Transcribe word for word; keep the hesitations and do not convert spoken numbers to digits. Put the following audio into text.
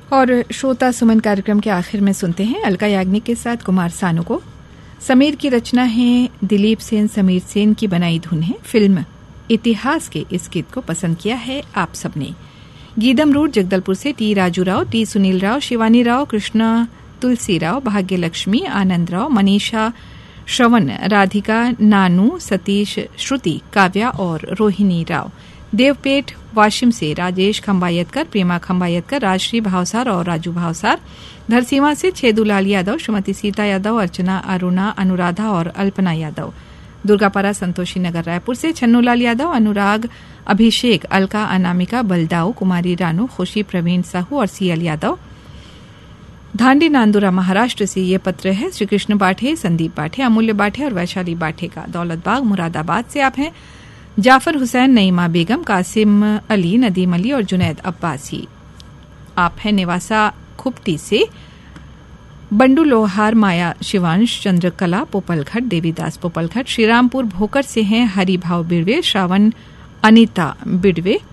और श्रोता सुमन कार्यक्रम के आखिर में सुनते हैं अलका याग्निक के साथ कुमार सानू को। समीर की रचना है, दिलीप सेन समीर सेन की बनाई धुन है। फिल्म इतिहास के इस गीत को पसंद किया है आप सबने। गीदम रोड जगदलपुर से टी राजू राव, टी सुनील राव, शिवानी राव, कृष्णा तुलसी राव, भाग्यलक्ष्मी, आनंद राव, मनीषा, श्रवण, राधिका, नानू, सतीश, श्रुति, काव्या और रोहिणी राव। देवपेट वाशिम से राजेश खंबायतकर, प्रेमा खंबायतकर, राजश्री भावसार और राजू भावसार। धरसीवा से छेदूलाल यादव, श्रीमती सीता यादव, अर्चना, अरुणा, अनुराधा और अल्पना यादव। दुर्गापारा संतोषी नगर रायपुर से छन्नूलाल यादव, अनुराग, अभिषेक, अलका, अनामिका, बलदाऊ, कुमारी रानू, खुशी, प्रवीण साहू और सीएल यादव। धांडी नांदुरा महाराष्ट्र से ये पत्र है। श्री कृष्ण बाठे, संदीप बाठे, अमूल्य बाठे और वैशाली बाठे का। दौलत बाग मुरादाबाद से आप हैं। जाफर हुसैन, नईमा बेगम, कासिम अली, नदीम अली और जुनैद अब्बासी। आप हैं नेवासा खुपटी से। बंडू लोहार, माया शिवांश, चंद्रकला पोपलघट, देवीदास पोपलघट। श्रीरामपुर भोकर से हैं हरिभाव बिड़वे, श्रावण, अनीता बिड़वे।